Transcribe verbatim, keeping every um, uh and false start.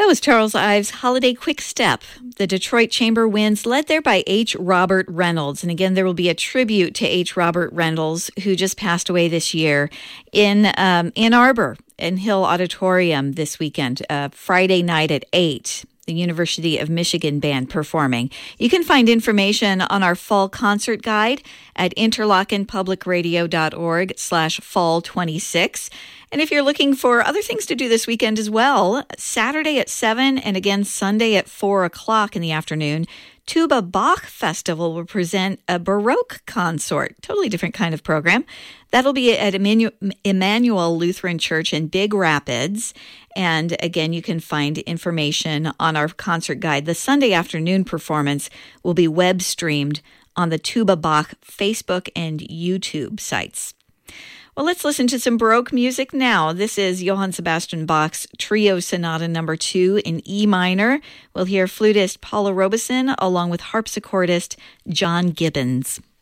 That was Charles Ives' Holiday Quick Step. The Detroit Chamber wins, led there by H. Robert Reynolds. And again, there will be a tribute to H. Robert Reynolds, who just passed away this year, in um, Ann Arbor, in Hill Auditorium this weekend, uh, Friday night at eight. The University of Michigan band performing. You can find information on our fall concert guide at interlockenpublicradio.org slash fall 26. And if you're looking for other things to do this weekend as well, Saturday at seven and again Sunday at four o'clock in the afternoon, Tuba Bach Festival will present a Baroque consort, totally different kind of program. That'll be at Emmanuel, Emmanuel Lutheran Church in Big Rapids. And again, you can find information on our concert guide. The Sunday afternoon performance will be web streamed on the Tuba Bach Facebook and YouTube sites. Well, let's listen to some Baroque music now. This is Johann Sebastian Bach's Trio Sonata number two in E minor. We'll hear flutist Paula Robeson along with harpsichordist John Gibbons.